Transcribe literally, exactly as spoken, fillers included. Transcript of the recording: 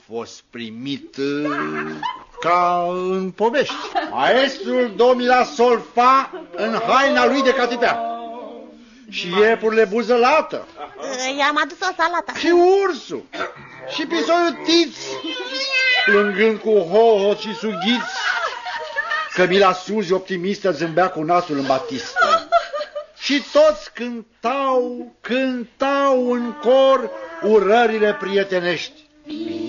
fost primit ca în povești. Maestrul domila solfa în haina lui de catitea. Și iepurile buzălată. I-am adus o salată. Și ursul. Și pisoiul Tiț, plângând cu hoho și sughiți. Cămila Suzi, optimistă, zâmbea cu nasul în batistă. Și toți cântau, cântau în cor urările prietenești.